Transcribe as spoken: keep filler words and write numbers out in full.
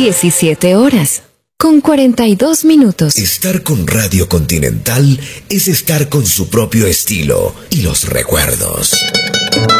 diecisiete horas, con cuarenta y dos minutos. Estar con Radio Continental es estar con su propio estilo y los recuerdos.